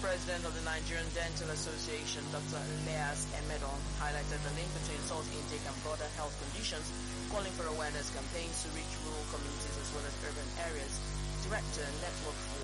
President of the Nigerian Dental Association, Dr. Elias Emedon, highlighted the link between salt intake and broader health conditions, calling for awareness campaigns to reach rural communities as well as urban areas. Director, Network for